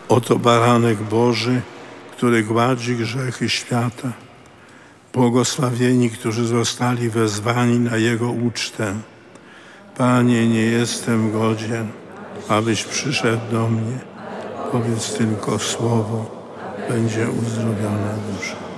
Oto baranek Boży, który gładzi grzechy świata. Błogosławieni, którzy zostali wezwani na Jego ucztę. Panie, nie jestem godzien, abyś przyszedł do mnie. Powiedz tylko słowo, będzie uzdrowiona dusza.